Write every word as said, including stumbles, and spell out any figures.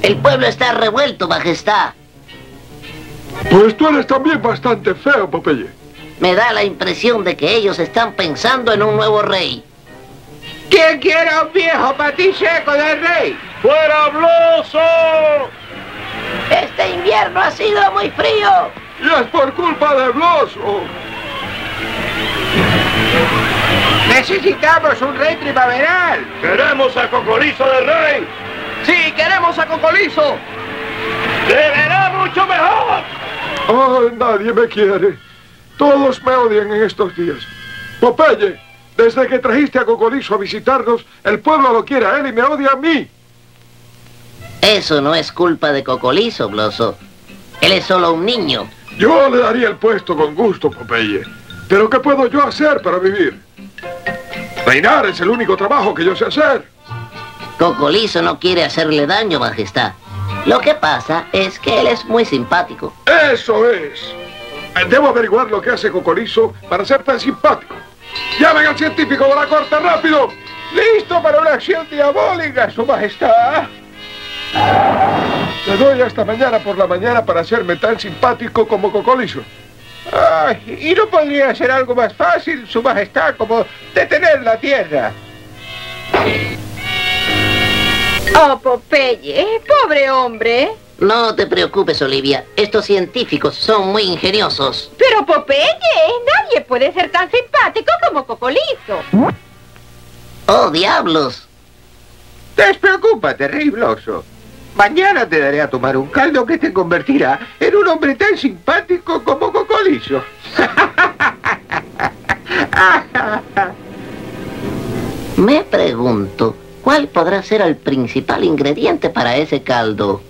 El pueblo está revuelto, Majestad. Pues tú eres también bastante feo, Popeye. Me da la impresión de que ellos están pensando en un nuevo rey. ¿Quién quiere a un viejo patiseco del rey? ¡Fuera Bloso! Este invierno ha sido muy frío. Y es por culpa de Bloso. Necesitamos un rey primaveral. ¡Queremos a Cocolizo de rey! ¡Sí, queremos a Cocolizo! ¡Se verá mucho mejor! ¡Ay, nadie me quiere! Todos me odian en estos días. Popeye, desde que trajiste a Cocolizo a visitarnos, el pueblo lo quiere a él y me odia a mí. Eso no es culpa de Cocolizo, Bloso. Él es solo un niño. Yo le daría el puesto con gusto, Popeye. Pero ¿qué puedo yo hacer para vivir? Reinar es el único trabajo que yo sé hacer. Cocolizo no quiere hacerle daño, Majestad. Lo que pasa es que él es muy simpático. ¡Eso es! Debo averiguar lo que hace Cocolizo para ser tan simpático. ¡Llamen al científico de la corte, rápido! ¡Listo para una acción diabólica, Su Majestad! Le doy hasta mañana por la mañana para hacerme tan simpático como Cocolizo. Ay, ¿y no podría ser algo más fácil, Su Majestad, como detener la Tierra? Oh, Popeye, pobre hombre. No te preocupes, Olivia. Estos científicos son muy ingeniosos. Pero, Popeye, nadie puede ser tan simpático como Cocolizo. ¡Oh, diablos! Despreocúpate, Rey Bloso. Mañana te daré a tomar un caldo que te convertirá en un hombre tan simpático como Cocolizo. Me pregunto, ¿cuál podrá ser el principal ingrediente para ese caldo?